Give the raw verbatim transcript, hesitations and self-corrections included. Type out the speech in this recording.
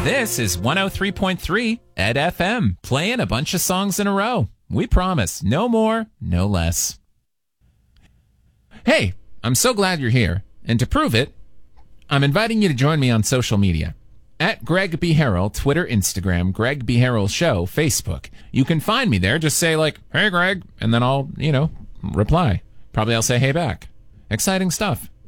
This is one oh three point three Ed F M, playing a bunch of songs in a row. We promise, no more, no less. Hey, I'm so glad you're here. And to prove it, I'm inviting you to join me on social media. At Greg B. Harrell, Twitter, Instagram, Greg B. Harrell Show, Facebook. You can find me there. Just say like, hey, Greg, and then I'll, you know, reply. Probably I'll say hey back. Exciting stuff.